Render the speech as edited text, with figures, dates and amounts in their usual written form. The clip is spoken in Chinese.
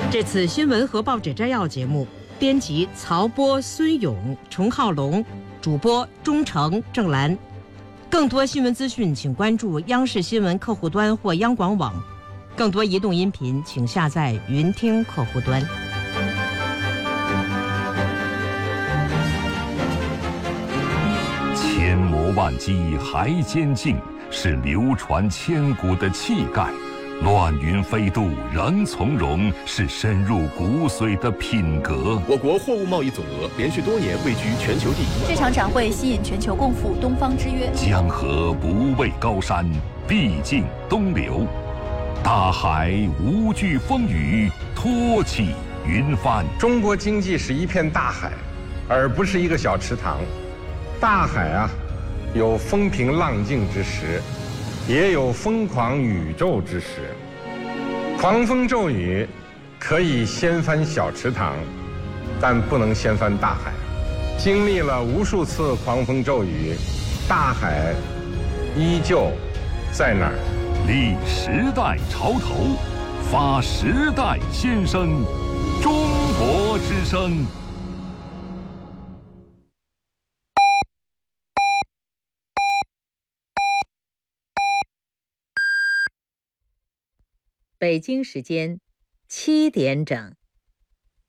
这次新闻和报纸摘要节目，编辑曹波、孙勇、崇浩龙，主播钟诚、郑兰。更多新闻资讯，请关注央视新闻客户端或央广网。更多移动音频，请下载云听客户端。 千磨万击还坚劲，是流传千古的气概；乱云飞渡仍从容，是深入骨髓的品格。 我国货物贸易总额连续多年位居全球第一。 这场展会吸引全球共赴东方之约。 江河不畏高山，必尽东流；大海无惧风雨，托起云帆。 中国经济是一片大海，而不是一个小池塘。大海啊，有风平浪静之时，也有疯狂宇宙之时。狂风骤雨可以掀翻小池塘，但不能掀翻大海。经历了无数次狂风骤雨，大海依旧在那儿。 立时代潮头，发时代先声，中国之声。 北京时间7点整。